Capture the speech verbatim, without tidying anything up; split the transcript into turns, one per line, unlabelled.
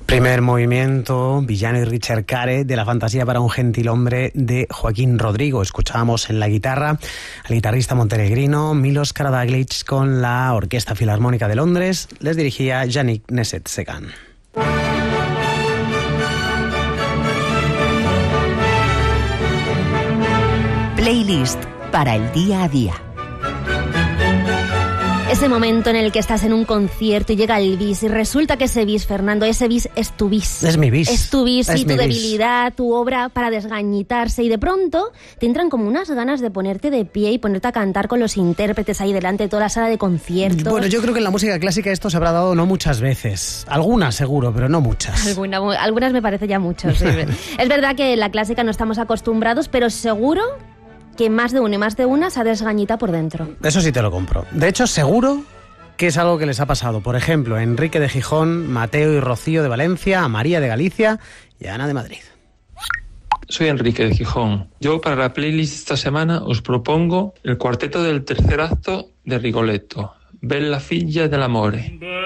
Primer movimiento, Villano y Richard Care, de La fantasía para un gentilhombre, de Joaquín Rodrigo. Escuchábamos en la guitarra al guitarrista montenegrino Milos Karabaglic con la Orquesta Filarmónica de Londres. Les dirigía Yannick Nézet-Séguin.
Playlist para el día a día.
Ese momento en el que estás en un concierto y llega el bis y resulta que ese bis, Fernando, ese bis es tu bis.
Es mi bis.
Es tu bis
es
y tu
bis.
debilidad, tu obra para desgañitarse, y de pronto te entran como unas ganas de ponerte de pie y ponerte a cantar con los intérpretes ahí delante de toda la sala de conciertos.
Bueno, yo creo que en la música clásica esto se habrá dado no muchas veces. Algunas seguro, pero no muchas.
Alguna, algunas me parece ya mucho. Sí. Es verdad que en la clásica no estamos acostumbrados, pero seguro que más de uno y más de una se ha desgañita por dentro.
Eso sí te lo compro. De hecho, seguro que es algo que les ha pasado. Por ejemplo, a Enrique de Gijón, Mateo y Rocío de Valencia, a María de Galicia y a Ana de Madrid.
Soy Enrique de Gijón. Yo para la playlist esta semana os propongo el cuarteto del tercer acto de Rigoletto, Bella figlia dell'amore.